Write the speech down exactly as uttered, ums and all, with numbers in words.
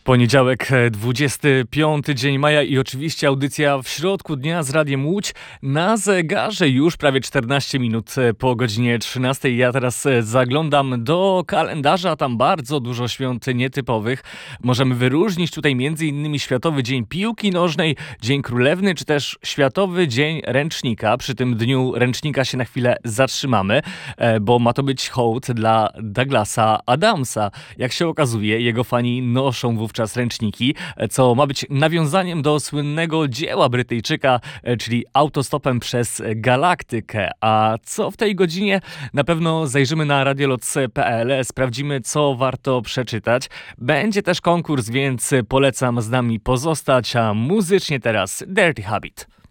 Poniedziałek, dwudziesty piąty dzień maja i oczywiście audycja w środku dnia z Radiem Łódź. Na zegarze już prawie czternaście minut po godzinie trzynastej. Ja teraz zaglądam do kalendarza, tam bardzo dużo świąt nietypowych. Możemy wyróżnić tutaj między innymi Światowy Dzień Piłki Nożnej, Dzień Królewny, czy też Światowy Dzień Ręcznika. Przy tym dniu ręcznika się na chwilę zatrzymamy, bo ma to być hołd dla Douglasa Adamsa. Jak się okazuje, jego fani noszą wówczas czas ręczniki, co ma być nawiązaniem do słynnego dzieła Brytyjczyka, czyli autostopem przez galaktykę. A co w tej godzinie? Na pewno zajrzymy na radioloc kropka p l, sprawdzimy, co warto przeczytać. Będzie też konkurs, więc polecam z nami pozostać, a muzycznie teraz Dirty Habit.